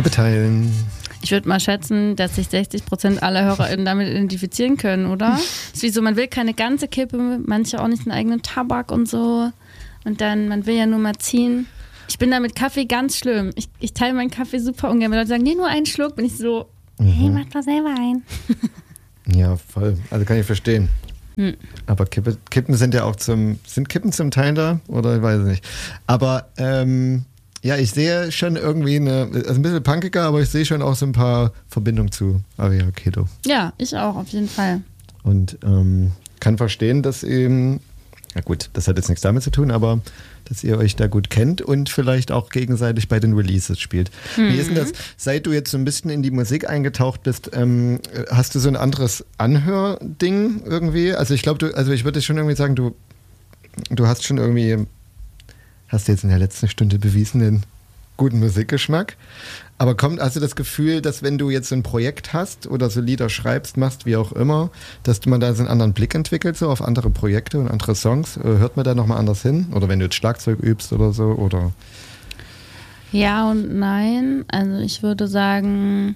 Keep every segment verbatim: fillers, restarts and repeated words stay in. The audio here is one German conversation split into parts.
Kippe teilen. Ich würde mal schätzen, dass sich sechzig Prozent aller HörerInnen damit identifizieren können, oder? Es ist wie so, man will keine ganze Kippe, manche auch nicht einen eigenen Tabak und so. Und dann, man will ja nur mal ziehen. Ich bin da mit Kaffee ganz schlimm. Ich, ich teile meinen Kaffee super ungern. Wenn Leute sagen, nee, nur einen Schluck, bin ich so, mhm. hey, mach doch selber ein. Ja, voll. Also kann ich verstehen. Hm. Aber Kippe, Kippen sind ja auch zum, sind Kippen zum Teil da? Oder ich weiß es nicht. Aber, ähm, ja, ich sehe schon irgendwie eine, also ein bisschen punkiger, aber ich sehe schon auch so ein paar Verbindungen zu Aria Keto. Ja, ich auch, auf jeden Fall. Und ähm, kann verstehen, dass eben, ja gut, das hat jetzt nichts damit zu tun, aber dass ihr euch da gut kennt und vielleicht auch gegenseitig bei den Releases spielt. Mhm. Wie ist denn das, seit du jetzt so ein bisschen in die Musik eingetaucht bist, ähm, hast du so ein anderes Anhörding irgendwie? Also ich glaube, du, also ich würde schon irgendwie sagen, du, du hast schon irgendwie, hast du jetzt in der letzten Stunde bewiesen, den guten Musikgeschmack. Aber kommt also das Gefühl, dass wenn du jetzt so ein Projekt hast oder so Lieder schreibst, machst, wie auch immer, dass man da so einen anderen Blick entwickelt, so auf andere Projekte und andere Songs? Hört man da nochmal anders hin? Oder wenn du jetzt Schlagzeug übst oder so? Oder? Ja und nein. Also ich würde sagen,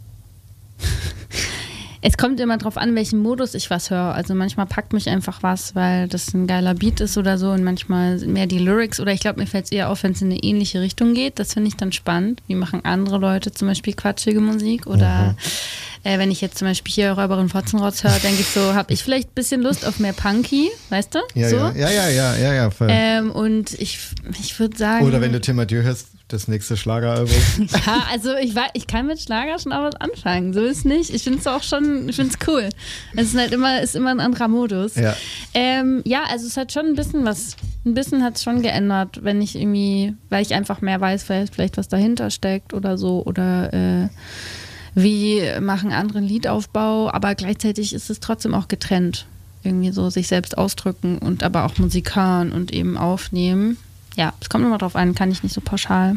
es kommt immer drauf an, welchen Modus ich was höre. Also manchmal packt mich einfach was, weil das ein geiler Beat ist oder so und manchmal mehr die Lyrics oder ich glaube, mir fällt es eher auf, wenn es in eine ähnliche Richtung geht. Das finde ich dann spannend. Wie machen andere Leute zum Beispiel quatschige Musik oder mhm. äh, wenn ich jetzt zum Beispiel hier Räuberin Fotzenrotz höre, denke ich so, habe ich vielleicht ein bisschen Lust auf mehr Punky, weißt du? Ja, so? ja, ja, ja, ja, ja, ja, voll. Ähm, und ich, ich würde sagen... Oder wenn du Tim Adieu hörst, das nächste Schlageralbum. Ja, also ich, war, ich kann mit Schlager schon auch was anfangen. So ist nicht. Ich finde es auch schon, ich finde es cool. Es ist halt immer, ist immer ein anderer Modus. Ja. Ähm, ja, also es hat schon ein bisschen was, ein bisschen hat es schon geändert, wenn ich irgendwie, weil ich einfach mehr weiß, vielleicht, vielleicht was dahinter steckt oder so oder äh, wie machen andere einen Liedaufbau, aber gleichzeitig ist es trotzdem auch getrennt. Irgendwie so sich selbst ausdrücken und aber auch Musik hören und eben aufnehmen. Ja, es kommt immer drauf an, kann ich nicht so pauschal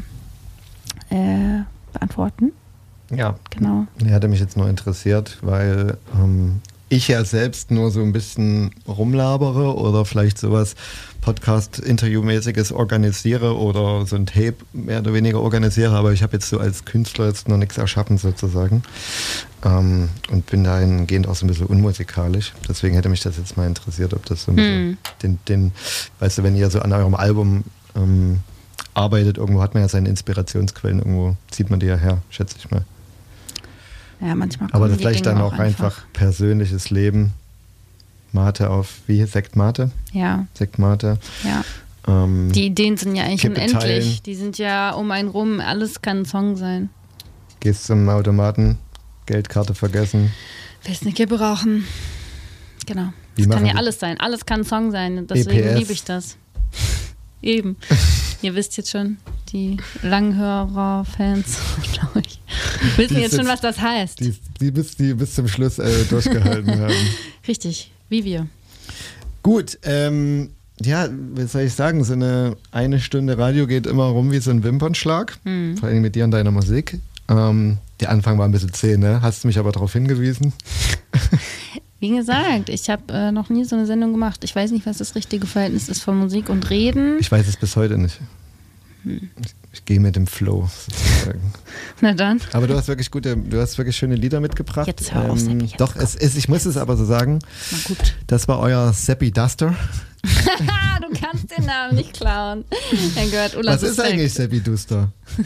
äh, beantworten. Ja, genau. Er hatte mich jetzt nur interessiert, weil ähm, ich ja selbst nur so ein bisschen rumlabere oder vielleicht sowas Podcast-Interview-mäßiges organisiere oder so ein Tape mehr oder weniger organisiere, aber ich habe jetzt so als Künstler jetzt noch nichts erschaffen sozusagen ähm, und bin dahingehend auch so ein bisschen unmusikalisch. Deswegen hätte mich das jetzt mal interessiert, ob das so ein bisschen Hm. den, den, weißt du, wenn ihr so an eurem Album ähm, arbeitet, irgendwo hat man ja seine Inspirationsquellen, irgendwo zieht man die ja her, schätze ich mal. Ja, manchmal Aber kommen das die vielleicht Dinge dann auch einfach. einfach persönliches Leben. Mate auf, wie? Sekt Mate? Ja. Sekt Mate. Ja. Ähm, die Ideen sind ja eigentlich Kippe unendlich. teilen. Die sind ja um einen rum, alles kann ein Song sein. Gehst zum Automaten, Geldkarte vergessen. Willst eine Kippe rauchen? Genau. Wie Das kann machen ja die- alles sein. Alles kann ein Song sein. Deswegen E P S. liebe ich das. Eben. Ihr wisst jetzt schon, die Langhörer-Fans, glaube ich, wissen Die jetzt schon, jetzt- was das heißt. Die, die, bis, die bis zum Schluss äh, durchgehalten haben. Richtig, wie wir. Gut, ähm, ja, was soll ich sagen, so eine eine Stunde Radio geht immer rum wie so ein Wimpernschlag, Mhm. vor allem mit dir und deiner Musik. Ähm, der Anfang war ein bisschen zäh, ne? Hast du mich aber darauf hingewiesen? Wie gesagt, ich habe äh, noch nie so eine Sendung gemacht. Ich weiß nicht, was das richtige Verhältnis ist von Musik und Reden. Ich weiß es bis heute nicht. Hm. Ich, ich gehe mit dem Flow sozusagen. Na dann. Aber du hast wirklich gute, du hast wirklich schöne Lieder mitgebracht. Jetzt hör auf, Seppi, jetzt Doch, es ist, ich muss es aber so sagen, Na gut. das war euer Seppi Duster. Du kannst den Namen nicht klauen. Mein Gott, Ulla, Was ist Suspekt. eigentlich Seppi Duster?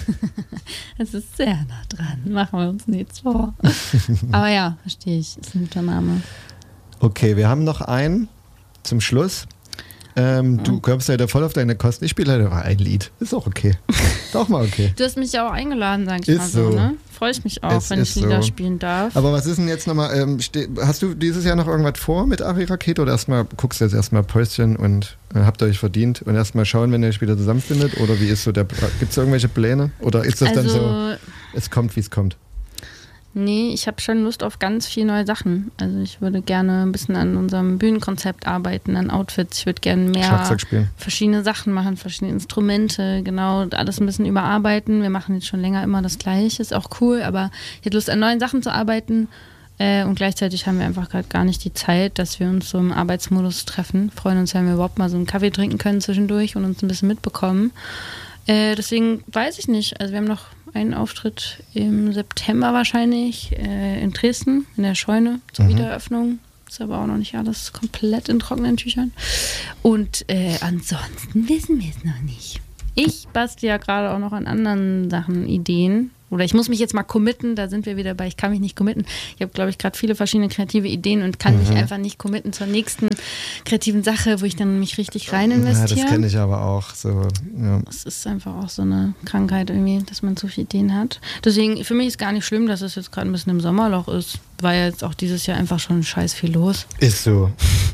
Es ist sehr nah dran. Machen wir uns nichts vor. Aber ja, verstehe ich. Ist ein guter Name. Okay, wir haben noch einen zum Schluss. Ähm, du kommst leider voll auf deine Kosten. Ich spiele leider noch ein Lied. Ist auch okay. Ist auch mal okay. Du hast mich ja auch eingeladen, sag ich Ist mal so. so. Ne? Freue ich mich auch, Es wenn ich ist Lieder so. spielen darf. Aber was ist denn jetzt nochmal, ähm, ste- hast du dieses Jahr noch irgendwas vor mit Ari Rakete oder erstmal guckst du jetzt erstmal Päuschen und äh, habt ihr euch verdient und erstmal schauen, wenn ihr euch wieder zusammenfindet? Oder wie ist so der, gibt es irgendwelche Pläne? Oder ist das dann also, so, es kommt, wie es kommt? nee, ich habe schon Lust auf ganz viele neue Sachen. Also ich würde gerne ein bisschen an unserem Bühnenkonzept arbeiten, an Outfits. Ich würde gerne mehr Schlagzeug spielen. verschiedene Sachen machen, verschiedene Instrumente, genau, alles ein bisschen überarbeiten. Wir machen jetzt schon länger immer das Gleiche, ist auch cool, aber ich hätte Lust an neuen Sachen zu arbeiten äh, und gleichzeitig haben wir einfach gerade gar nicht die Zeit, dass wir uns so im Arbeitsmodus treffen. Freuen uns, wenn wir überhaupt mal so einen Kaffee trinken können zwischendurch und uns ein bisschen mitbekommen. Äh, deswegen weiß ich nicht, also wir haben noch einen Auftritt im September wahrscheinlich äh, in Dresden, in der Scheune zur mhm. Wiedereröffnung. Ist aber auch noch nicht alles komplett in trockenen Tüchern. Und äh, ansonsten wissen wir es noch nicht. Ich bastel ja gerade auch noch an anderen Sachen, Ideen. Oder ich muss mich jetzt mal committen, da sind wir wieder bei, ich kann mich nicht committen. Ich habe, glaube ich, gerade viele verschiedene kreative Ideen und kann mhm. mich einfach nicht committen zur nächsten kreativen Sache, wo ich dann mich richtig rein investiere. Ja, das kenne ich aber auch. So, ja. Das ist einfach auch so eine Krankheit irgendwie, dass man so viele Ideen hat. Deswegen, für mich ist gar nicht schlimm, dass es jetzt gerade ein bisschen im Sommerloch ist. War ja jetzt auch dieses Jahr einfach schon scheiß viel los. Ist so.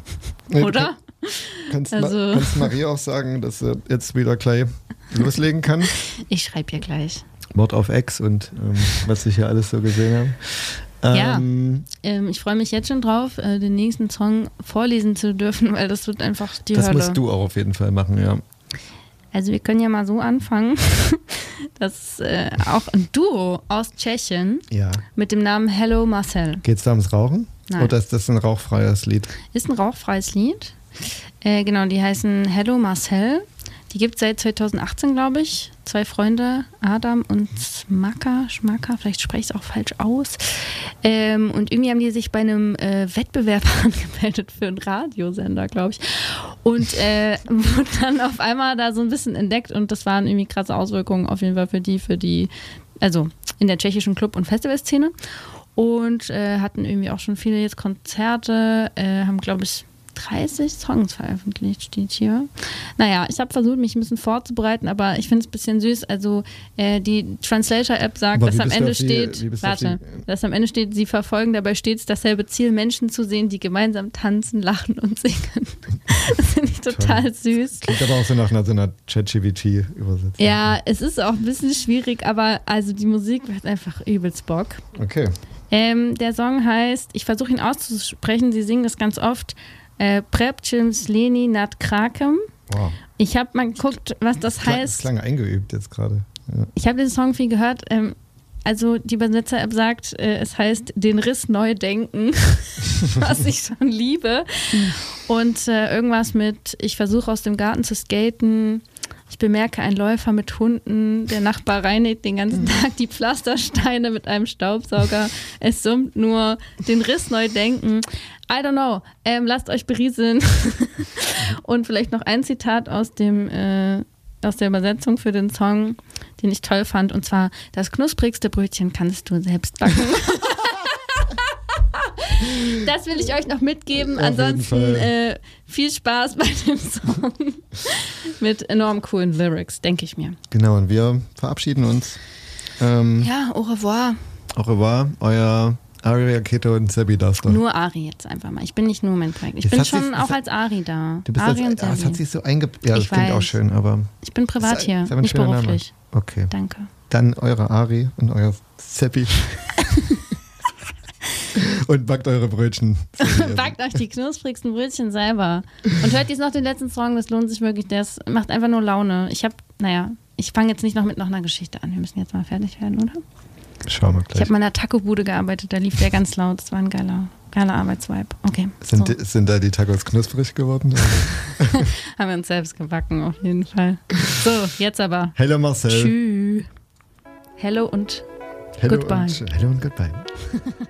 Oder? Kannst, also. Ma- kannst Maria auch sagen, dass sie jetzt wieder gleich loslegen kann? Ich schreibe ihr gleich. Mord auf Ex und ähm, was ich hier alles so gesehen habe. Ähm, ja, ähm, ich freue mich jetzt schon drauf, äh, den nächsten Song vorlesen zu dürfen, weil das wird einfach die das Hölle. Das musst du auch auf jeden Fall machen, ja. Also wir können ja mal so anfangen, dass äh, auch ein Duo aus Tschechien ja. mit dem Namen Hello Marcel. Geht es da ums Rauchen? Nein. Oder ist das ein rauchfreies Lied? Ist ein rauchfreies Lied. Äh, genau, die heißen Hello Marcel. Die gibt es seit zweitausendachtzehn, glaube ich. Zwei Freunde, Adam und Smaka, Schmaka, vielleicht spreche ich es auch falsch aus. Ähm, und irgendwie haben die sich bei einem äh, Wettbewerb angemeldet für einen Radiosender, glaube ich. Und äh, wurden dann auf einmal da so ein bisschen entdeckt und das waren irgendwie krasse Auswirkungen auf jeden Fall für die, für die, also in der tschechischen Club- und Festivalszene. Und äh, hatten irgendwie auch schon viele jetzt Konzerte, äh, haben, glaube ich, dreißig Songs veröffentlicht, steht hier. Naja, ich habe versucht, mich ein bisschen vorzubereiten, aber ich finde es ein bisschen süß. Also äh, die Translator-App sagt, dass am Ende steht, die, warte, dass am Ende steht, sie verfolgen dabei stets dasselbe Ziel, Menschen zu sehen, die gemeinsam tanzen, lachen und singen. Das finde ich total Toll. süß. Klingt aber auch so nach einer, so einer ChatGPT-Übersetzung. Ja, es ist auch ein bisschen schwierig, aber also die Musik macht einfach übelst Bock. Okay. Ähm, der Song heißt, ich versuche ihn auszusprechen, sie singen das ganz oft, Äh, Prepčem Sleni nad Krakem. Wow. Ich habe mal geguckt, was das, das heißt. Das klang eingeübt jetzt gerade. Ja. Ich habe den Song viel gehört. Ähm, also die Übersetzer-App sagt, äh, es heißt den Riss neu denken, was ich schon liebe. Und äh, irgendwas mit, ich versuche aus dem Garten zu skaten. Ich bemerke einen Läufer mit Hunden. Der Nachbar reinigt den ganzen Tag die Pflastersteine mit einem Staubsauger. Es summt nur. Den Riss neu denken. I don't know. Ähm, lasst euch berieseln. Und vielleicht noch ein Zitat aus dem äh, aus der Übersetzung für den Song, den ich toll fand. Und zwar, das knusprigste Brötchen kannst du selbst backen. Das will ich euch noch mitgeben. Auf Ansonsten äh, viel Spaß bei dem Song mit enorm coolen Lyrics, denke ich mir. Genau, und wir verabschieden uns. Ähm, ja, au revoir. Au revoir, euer Ari Rakete und Sebi Duster. Nur Ari jetzt einfach mal. Ich bin nicht nur mein Projekt. Ich jetzt bin schon sich, auch als Ari da. Du bist Ari als, und Sebi. Das hat sich so eingebaut. Ja, das ich klingt weiß. auch schön, aber... Ich bin privat ist, hier, ist nicht beruflich. Name. Okay. Danke. Dann eure Ari und euer Sebi. Und backt eure Brötchen. Backt euch die knusprigsten Brötchen selber. Und hört jetzt noch den letzten Song, das lohnt sich wirklich. Das macht einfach nur Laune. Ich hab, naja, ich fange jetzt nicht noch mit noch einer Geschichte an. Wir müssen jetzt mal fertig werden, oder? Schauen wir gleich. Ich habe mal in einer Taco-Bude gearbeitet, da lief der ganz laut. Das war ein geiler, geiler Arbeitsvibe. Okay. Sind, so. die, sind da die Tacos knusprig geworden? Haben wir uns selbst gebacken, auf jeden Fall. So, jetzt aber. Hello Marcel. Tschüss. Hello und Hello goodbye. Und, hello und goodbye.